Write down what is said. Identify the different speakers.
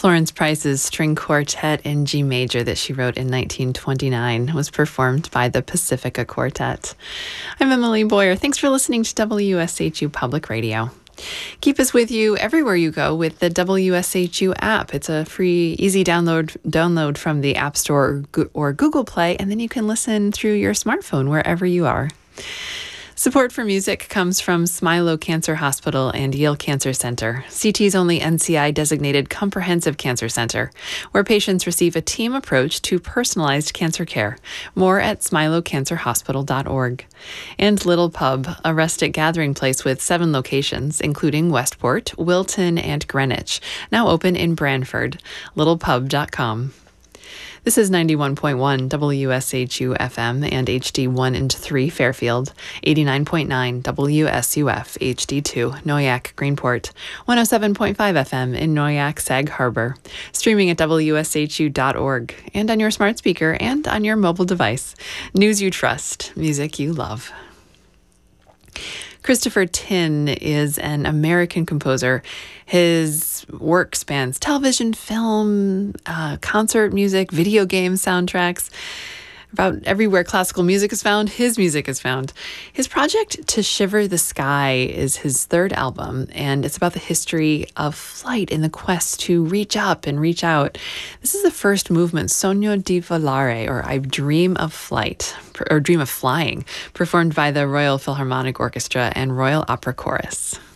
Speaker 1: Florence Price's string quartet in G major that she wrote in 1929 was performed by the Pacifica Quartet. I'm Emily Boyer. Thanks for listening to WSHU Public Radio. Keep us with you everywhere you go with the WSHU app. It's a free, easy download from the App Store or Google Play, and then you can listen through your smartphone wherever you are. Support for music comes from Smilow Cancer Hospital and Yale Cancer Center, CT's only NCI-designated comprehensive cancer center, where patients receive a team approach to personalized cancer care. More at smilowcancerhospital.org. And Little Pub, a rustic gathering place with 7 locations, including Westport, Wilton, and Greenwich, now open in Branford. littlepub.com. This is 91.1 WSHU FM and HD 1 and 3 Fairfield, 89.9 WSUF HD 2 Noyak Greenport, 107.5 FM in Noyak Sag Harbor, streaming at WSHU.org and on your smart speaker and on your mobile device. News you trust, music you love. Christopher Tin is an American composer. His work spans television, film, concert music, video game soundtracks. About everywhere classical music is found, his music is found. His project, To Shiver the Sky, is his 3rd album, and it's about the history of flight in the quest to reach up and reach out. This is the first movement, Sogno di Volare, or I Dream of Flight, or Dream of Flying, performed by the Royal Philharmonic Orchestra and Royal Opera Chorus.